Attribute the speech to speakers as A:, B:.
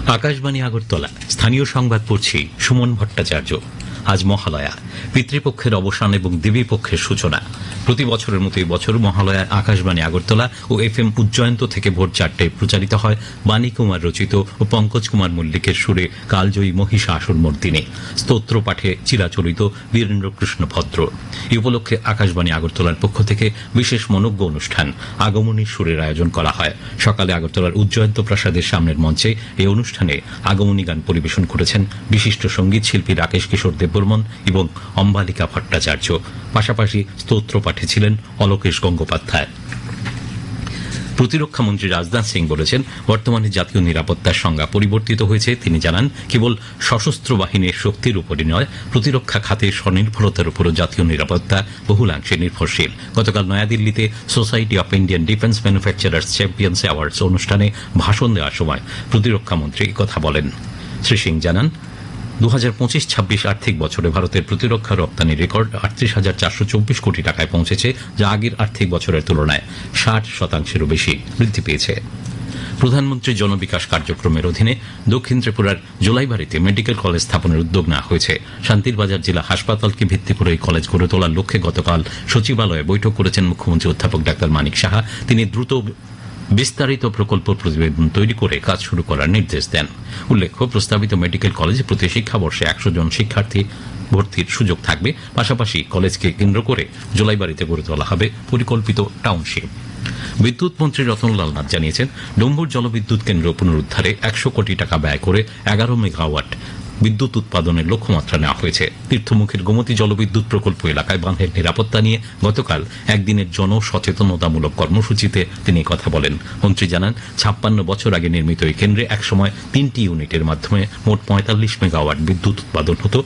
A: আকাশবাণী আগরতলা। স্থানীয় সংবাদ পড়ছি সুমন ভট্টাচার্য। আজ মহালয়া, পিতৃপক্ষের অবসান এবং দেবীপক্ষের সূচনা। প্রতি বছরের মতো এই বছর মহালয়ায় আকাশবাণী আগরতলা ও FM উজ্জয়ন্ত থেকে ভোর 4টায় প্রচারিত হয় বাণী কুমার রচিত ও পঙ্কজ কুমার মল্লিকের সুরে কালজয়ী মহিষাসুর মর্দিনী স্তোত্র পাঠে চিরাচরিত বীরেন্দ্র কৃষ্ণ ভদ্র। এই উপলক্ষে আকাশবাণী আগরতলার পক্ষ থেকে বিশেষ মনোজ্ঞ অনুষ্ঠান আগমনীর সুরের আয়োজন করা হয়। সকালে আগরতলার উজ্জয়ন্ত প্রাসাদের সামনের মঞ্চে এই অনুষ্ঠানে আগমনী গান পরিবেশন করেছেন বিশিষ্ট সঙ্গীত শিল্পী রাকেশ কিশোর দেববর্মন এবং অম্বালিকা ভট্টাচার্য। পাশাপাশি স্তোত্র পাঠে ছিলেন অলোকেশ গঙ্গোপাধ্যায়। প্রতিরক্ষামন্ত্রী রাজনাথ সিং বলেছেন, বর্তমানে জাতীয় নিরাপত্তার সংজ্ঞা পরিবর্তিত হয়েছে। তিনি জানান, কেবল সশস্ত্র বাহিনীর শক্তির উপরই নয়, প্রতিরক্ষা খাতে স্বনির্ভরতার উপরও জাতীয় নিরাপত্তা বহুলাংশে নির্ভরশীল। গতকাল নয়াদিল্লিতে society of Indian defence manufacturers champions awards অনুষ্ঠানে ভাষণ দেওয়ার সময় প্রতিরক্ষামন্ত্রী কথা বলেন। শ্রী সিং জানান, 2025-26 আর্থিক বছরে ভারতের প্রতিরক্ষা রপ্তানি রেকর্ড 38,424 কোটি টাকায় পৌঁছেছে, যা আগের আর্থিক বছরের তুলনায় 60%-এরও বেশি বৃদ্ধি পেয়েছে। প্রধানমন্ত্রী জনবিকাশ কার্যক্রমের অধীনে দক্ষিণ ত্রিপুরার জোলাইবাড়িতে মেডিকেল কলেজ স্থাপনের উদ্যোগ নেওয়া হয়েছে। শান্তিরবাজার জেলা হাসপাতালকে ভিত্তি করে এই কলেজ গড়ে তোলার লক্ষ্যে গতকাল সচিবালয়ে বৈঠক করেছেন মুখ্যমন্ত্রী অধ্যাপক ডাক্তার মানিক সাহা। তিনি দ্রুত বিস্তারিত প্রকল্প প্রতিবেদন তৈরি করে কাজ শুরু করার নির্দেশ দেন। উল্লেখ্য, প্রস্তাবিত মেডিকেল কলেজে প্রতি শিক্ষাবর্ষে 100 জন শিক্ষার্থী ভর্তির সুযোগ থাকবে। পাশাপাশি কলেজকে কেন্দ্র করে জোলাইবাড়িতে গড়ে তোলা হবে পরিকল্পিত টাউনশিপ। বিদ্যুৎ মন্ত্রী রতনলাল নাথ জানিয়েছেন, ডম্বুর জলবিদ্যুৎ কেন্দ্র পুনরুদ্ধারে 100 কোটি টাকা ব্যয় করে 11 মেগাওয়াট বিদ্যুৎ উৎপাদনের লক্ষ্যমাত্রা নেওয়া হয়েছে। তীর্থমুখীর গোমতী জলবিদ্যুৎ প্রকল্প এলাকায় বাঁধের নিরাপত্তা নিয়ে গতকাল একদিনের জনসচেতনতামূলক কর্মসূচিতে তিনি কথা বলেন। মন্ত্রী জানান, 56 বছর আগে নির্মিত এই কেন্দ্রে একসময় 3টি ইউনিটের মাধ্যমে মোট 45 মেগাওয়াট বিদ্যুৎ উৎপাদন হতো।